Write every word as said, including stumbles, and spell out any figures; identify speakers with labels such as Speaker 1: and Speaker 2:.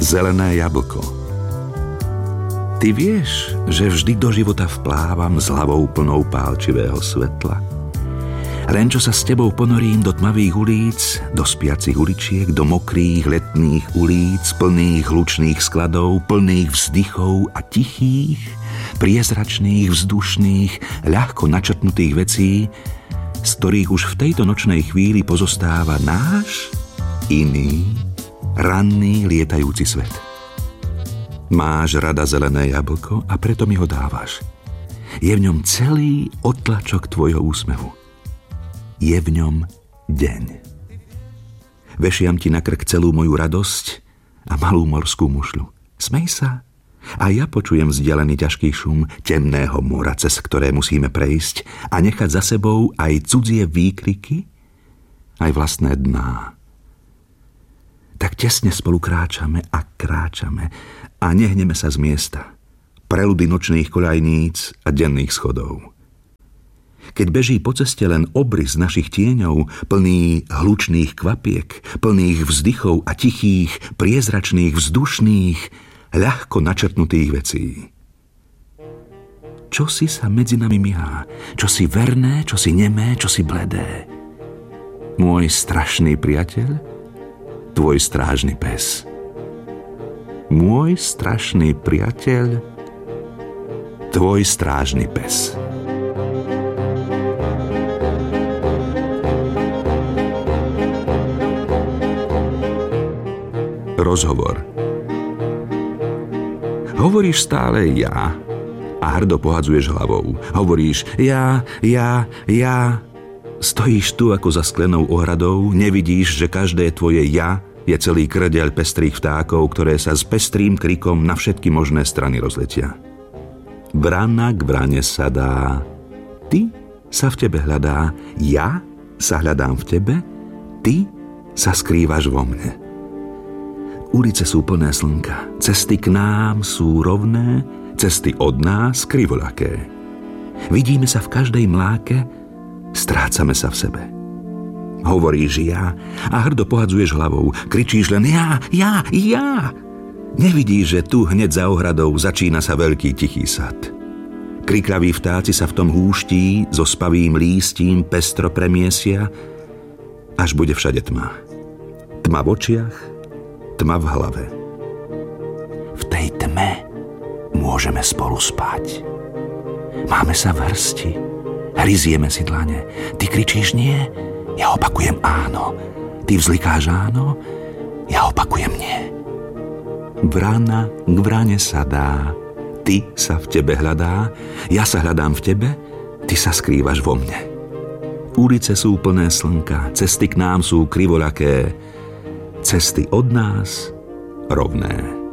Speaker 1: Zelené jablko. Ty vieš, že vždy do života vplávam s hlavou plnou pálčivého svetla. Len čo sa s tebou ponorím do tmavých ulíc, do spiacich uličiek, do mokrých letných ulíc, plných hlučných skladov, plných vzdychov a tichých, priezračných, vzdušných, ľahko načrtnutých vecí, z ktorých už v tejto nočnej chvíli pozostáva náš iný, ranný lietajúci svet. Máš rada zelené jablko a preto mi ho dávaš. Je v ňom celý odtlačok tvojho úsmevu. Je v ňom deň. Vešiam ti na krk celú moju radosť a malú morskú mušľu. Smej sa a ja počujem vzdialený ťažký šum temného mora, cez ktoré musíme prejsť a nechať za sebou aj cudzie výkriky, aj vlastné dná. Tak tesne spolu kráčame a kráčame a nehneme sa z miesta. Preludy nočných koľajníc a denných schodov. Keď beží po ceste len obrys našich tieňov, plný hlučných kvapiek, plných vzdychov a tichých, priezračných, vzdušných, ľahko načrtnutých vecí. Čosi sa medzi nami miha, čosi verné, čosi nemé, čosi bledé. Môj strašný priateľ, tvoj strážny pes. Môj strašný priateľ, tvoj strážny pes. Rozhovor. Hovoríš stále ja a hrdo pohadzuješ hlavou. Hovoríš ja, ja, ja. Stojíš tu ako za sklenou ohradou, nevidíš, že každé tvoje ja je celý krdeľ pestrých vtákov, ktoré sa s pestrým krikom na všetky možné strany rozletia. Vrana k vrane sa dá. Ty sa v tebe hľadá, ja sa hľadám v tebe, ty sa skrývaš vo mne. Ulice sú plné slnka, cesty k nám sú rovné, cesty od nás krivoľaké. Vidíme sa v každej mláke, strácame sa v sebe. Hovoríš ja a hrdo pohadzuješ hlavou, kričíš len ja, ja, ja. Nevidíš, že tu hneď za ohradou začína sa veľký tichý sad. Kriklaví vtáci sa v tom húští so spavým lístím pestro premiesia, až bude všade tma. Tma v očiach, tma v hlave. V tej tme môžeme spolu spať. Máme sa v hrsti, hryzieme si dlane. Ty kričíš nie, ja opakujem áno. Ty vzlikáš áno, ja opakujem nie. Vrana k vrane sa dá, ty sa v tebe hľadá, ja sa hľadám v tebe, ty sa skrývaš vo mne. Ulice sú plné slnka, cesty k nám sú krivoľaké, cesty od nás rovné.